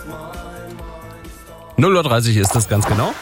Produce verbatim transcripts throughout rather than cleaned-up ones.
null Uhr dreißig ist es ganz genau.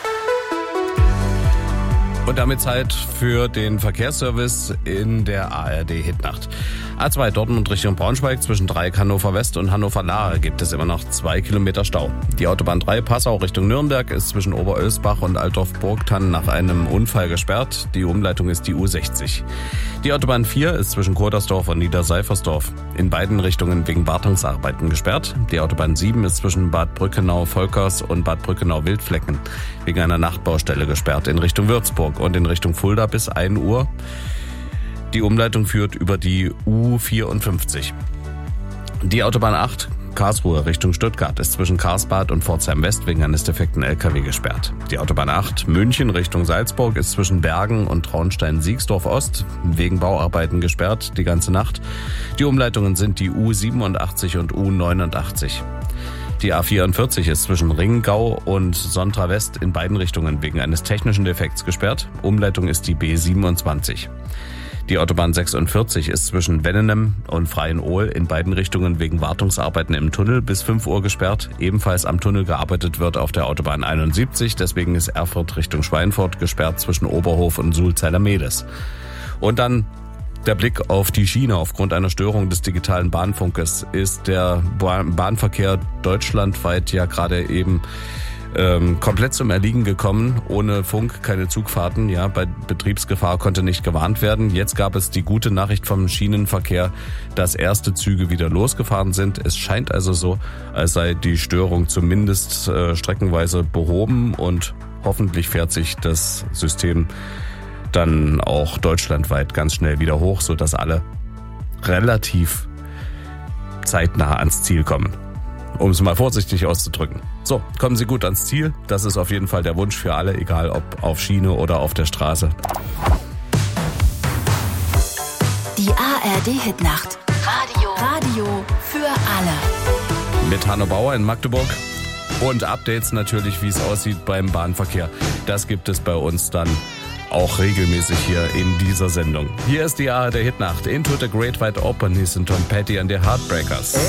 Und damit Zeit für den Verkehrsservice in der A R D-Hitnacht. A zwei Dortmund Richtung Braunschweig zwischen Dreieck Hannover West und Hannover Lahr gibt es immer noch zwei Kilometer Stau. Die Autobahn drei Passau Richtung Nürnberg ist zwischen Oberölsbach und Altdorf-Burgthann nach einem Unfall gesperrt. Die Umleitung ist die U sechzig. Die Autobahn vier ist zwischen Kodersdorf und Niederseifersdorf in beiden Richtungen wegen Wartungsarbeiten gesperrt. Die Autobahn sieben ist zwischen Bad Brückenau-Volkers und Bad Brückenau-Wildflecken wegen einer Nachtbaustelle gesperrt in Richtung Würzburg und in Richtung Fulda bis ein Uhr. Die Umleitung führt über die U vierundfünfzig. Die Autobahn acht Karlsruhe Richtung Stuttgart ist zwischen Karlsbad und Pforzheim West wegen eines defekten L K W gesperrt. Die Autobahn acht München Richtung Salzburg ist zwischen Bergen und Traunstein-Siegsdorf Ost wegen Bauarbeiten gesperrt die ganze Nacht. Die Umleitungen sind die U siebenundachtzig und U neunundachtzig. Die A vierundvierzig ist zwischen Ringgau und Sontra West in beiden Richtungen wegen eines technischen Defekts gesperrt. Umleitung ist die B siebenundzwanzig. Die Autobahn sechsundvierzig ist zwischen Wennenem und Freienohl in beiden Richtungen wegen Wartungsarbeiten im Tunnel bis fünf Uhr gesperrt. Ebenfalls am Tunnel gearbeitet wird auf der Autobahn einundsiebzig. Deswegen ist Erfurt Richtung Schweinfurt gesperrt zwischen Oberhof und Sulzheiler-Mehdes. Und dann der Blick auf die Schiene. Aufgrund einer Störung des digitalen Bahnfunkes ist der Bahnverkehr deutschlandweit ja gerade eben ähm, komplett zum Erliegen gekommen. Ohne Funk keine Zugfahrten. Ja, bei Betriebsgefahr konnte nicht gewarnt werden. Jetzt gab es die gute Nachricht vom Schienenverkehr, dass erste Züge wieder losgefahren sind. Es scheint also so, als sei die Störung zumindest äh, streckenweise behoben und hoffentlich fährt sich das System dann auch deutschlandweit ganz schnell wieder hoch, sodass alle relativ zeitnah ans Ziel kommen. Um es mal vorsichtig auszudrücken. So, kommen Sie gut ans Ziel. Das ist auf jeden Fall der Wunsch für alle, egal ob auf Schiene oder auf der Straße. Die A R D-Hitnacht. Radio. Radio für alle. Mit Hanno Bauer in Magdeburg. Und Updates natürlich, wie es aussieht beim Bahnverkehr. Das gibt es bei uns dann auch regelmäßig hier in dieser Sendung. Hier ist die A R D Hitnacht. Into the Great Wide Open. Hier sind Tom Petty and the Heartbreakers.